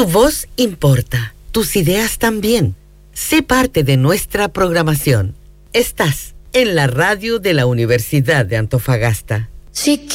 Tu voz importa, tus ideas también. Sé parte de nuestra programación. Estás en la radio de la Universidad de Antofagasta. Sí.